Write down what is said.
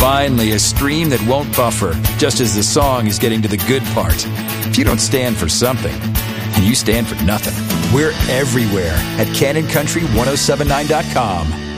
Finally, a stream that won't buffer, just as the song is getting to the good part. If you don't stand for something, and you stand for nothing. We're everywhere at CanonCountry1079.com.